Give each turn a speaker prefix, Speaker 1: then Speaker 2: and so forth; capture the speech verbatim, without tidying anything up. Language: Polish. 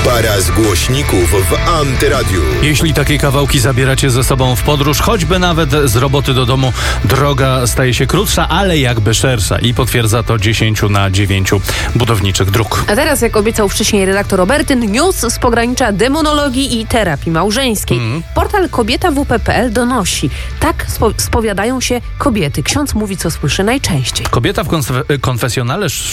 Speaker 1: Para z głośników w Antyradiu.
Speaker 2: Jeśli takie kawałki zabieracie ze sobą w podróż, choćby nawet z roboty do domu, droga staje się krótsza, ale jakby szersza. I potwierdza to dziesięć na dziewięć budowniczych dróg.
Speaker 3: A teraz, jak obiecał wcześniej redaktor Robertyn, news z pogranicza demonologii i terapii małżeńskiej. Mm. Portal kobieta w p kropka p l donosi. Tak spo- spowiadają się kobiety. Ksiądz mówi, co słyszy najczęściej.
Speaker 2: Kobieta w konf- konfesjonale